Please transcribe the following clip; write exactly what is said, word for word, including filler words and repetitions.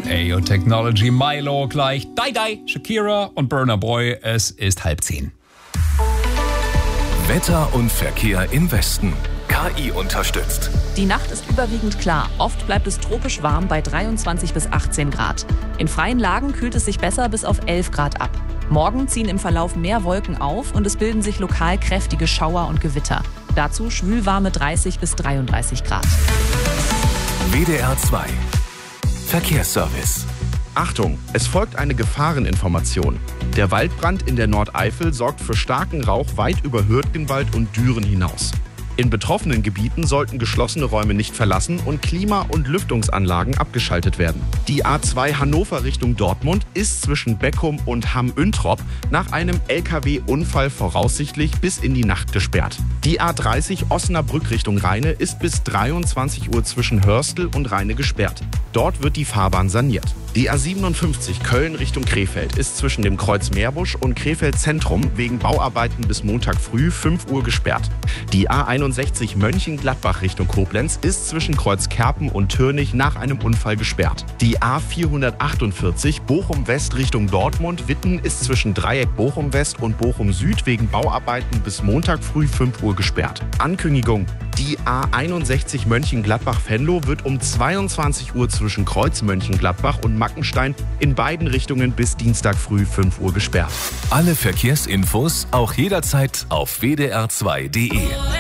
Ayo Technology, Milo gleich, Die Die, Shakira und Burna Boy. Es ist halb zehn. Wetter und Verkehr im Westen. K I unterstützt. Die Nacht ist überwiegend klar. Oft bleibt es tropisch warm bei dreiundzwanzig bis achtzehn Grad. In freien Lagen kühlt es sich besser bis auf elf Grad ab. Morgen ziehen im Verlauf mehr Wolken auf und es bilden sich lokal kräftige Schauer und Gewitter. Dazu schwülwarme dreißig bis dreiunddreißig Grad. W D R zwei Verkehrsservice. Achtung, es folgt eine Gefahreninformation. Der Waldbrand in der Nordeifel sorgt für starken Rauch weit über Hürtgenwald und Düren hinaus. In betroffenen Gebieten sollten geschlossene Räume nicht verlassen und Klima- und Lüftungsanlagen abgeschaltet werden. Die A zwei Hannover Richtung Dortmund ist zwischen Beckum und Hamm-Üntrop nach einem L K W-Unfall voraussichtlich bis in die Nacht gesperrt. Die A dreißig Osnabrück Richtung Rheine ist bis dreiundzwanzig Uhr zwischen Hörstel und Rheine gesperrt. Dort wird die Fahrbahn saniert. Die A siebenundfünfzig Köln Richtung Krefeld ist zwischen dem Kreuz Meerbusch und Krefeld Zentrum wegen Bauarbeiten bis Montag früh fünf Uhr gesperrt. Die A einundsechzig Mönchengladbach Richtung Koblenz ist zwischen Kreuz Kerpen und Türnich nach einem Unfall gesperrt. Die A vierhundertachtundvierzig Bochum West Richtung Dortmund-Witten ist zwischen Dreieck Bochum West und Bochum Süd wegen Bauarbeiten bis Montag früh fünf Uhr gesperrt. Ankündigung: Die A einundsechzig Mönchengladbach-Venlo wird um zweiundzwanzig Uhr zwischen Kreuz Mönchengladbach und Mackenstein in beiden Richtungen bis Dienstag früh fünf Uhr gesperrt. Alle Verkehrsinfos auch jederzeit auf w d r zwei punkt d e.